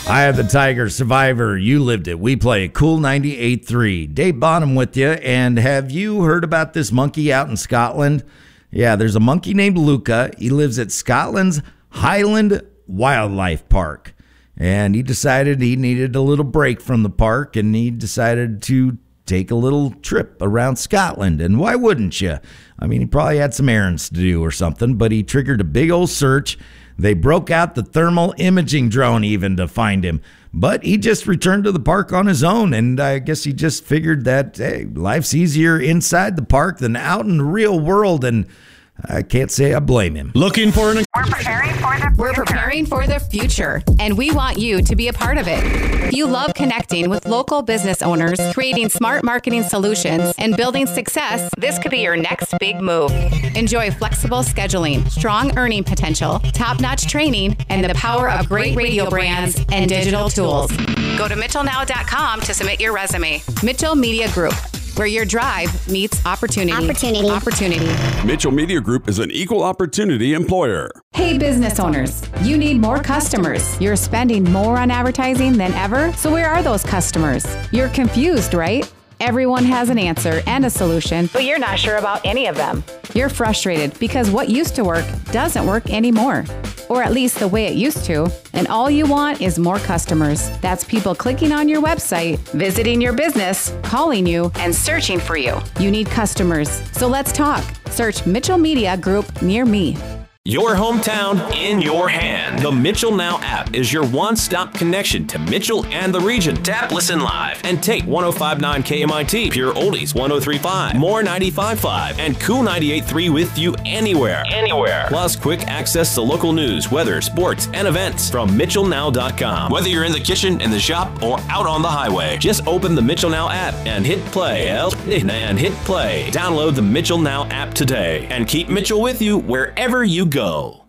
I am the Tiger Survivor. You lived it. We play Cool 98.3. Dave Bonham with you. And have you heard about this monkey out in Scotland? Yeah, there's a monkey named Luca. He lives at Scotland's Highland Wildlife Park. And he decided he needed a little break from the park, and he decided to take a little trip around Scotland. And why wouldn't you? I mean, he probably had some errands to do or something, but he triggered a big old search. They broke out the thermal imaging drone even to find him. But he just returned to the park on his own, and I guess he just figured that, hey, life's easier inside the park than out in the real world, and I can't say I blame him. Looking for an... We're preparing for the future, and we want you to be a part of it. If you love connecting with local business owners, creating smart marketing solutions, and building success, this could be your next big move. Enjoy flexible scheduling, strong earning potential, top-notch training, and the power of great radio brands and digital tools. Go to mitchellnow.com to submit your resume. Mitchell Media Group, where your drive meets opportunity. Mitchell Media Group is an equal opportunity employer. Hey, business owners, you need more customers. You're spending more on advertising than ever, so where are those customers? You're confused, right? Everyone has an answer and a solution, but you're not sure about any of them. You're frustrated because what used to work doesn't work anymore, or at least the way it used to, and all you want is more customers. That's people clicking on your website, visiting your business, calling you, and searching for you. You need customers, so let's talk. Search Mitchell Media Group near me. Your hometown in your hand. The Mitchell Now app is your one-stop connection to Mitchell and the region. Tap Listen Live and take 105.9 KMIT, Pure Oldies 103.5, More 95.5, and Cool 98.3 with you anywhere. Plus quick access to local news, weather, sports, and events from MitchellNow.com. Whether you're in the kitchen, in the shop, or out on the highway, just open the Mitchell Now app and hit play. Download the Mitchell Now app today and keep Mitchell with you wherever you go.